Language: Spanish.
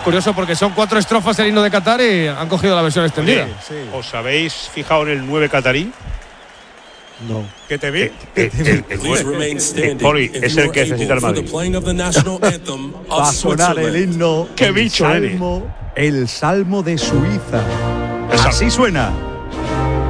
curioso porque son 4 estrofas del himno de Qatar y han cogido la versión extendida. Oye, Sí. ¿os habéis fijado en el 9 catarí? No. ¿Qué te vi? El 9. Poli, es el que necesita el Madrid. Va a sonar el himno. ¡Qué bicho eres! El Salmo de Suiza. El Salmo. Así suena.